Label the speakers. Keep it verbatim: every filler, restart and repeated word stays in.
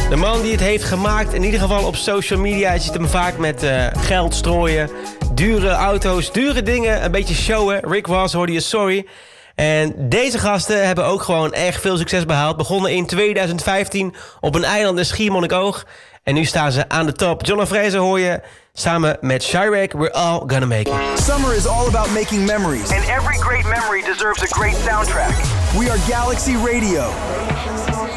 Speaker 1: De man die het heeft gemaakt, in ieder geval op social media... je ziet hem vaak met uh, geld strooien, dure auto's, dure dingen... een beetje showen. Rick Ross, hoorde je Sorry... En deze gasten hebben ook gewoon echt veel succes behaald. Begonnen in twintig vijftien op een eiland in Schiermonnikoog. En nu staan ze aan de top. John Fraser hoor je samen met Chirac. We're all gonna make it.
Speaker 2: Summer is all about making memories.
Speaker 3: And every great memory deserves a great soundtrack.
Speaker 2: We are Galaxy Radio.